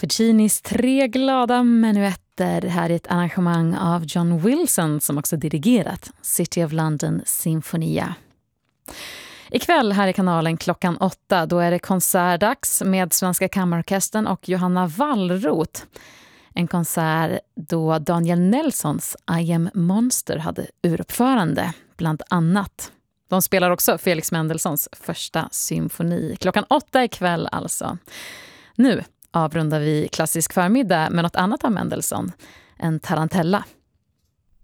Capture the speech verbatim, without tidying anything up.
Puccinis tre glada menuetter här i ett arrangemang av John Wilson som också dirigerat City of London Sinfonia. Ikväll här i kanalen klockan åtta, då är det konsertdags med Svenska Kammarorkestern och Johanna Wallroth. En konsert då Daniel Nelsons I Am Monster hade uruppförande, bland annat. De spelar också Felix Mendelssohns första symfoni. Klockan åtta ikväll alltså. Nu avrundar vi klassisk förmiddag med något annat av Mendelssohn, en tarantella.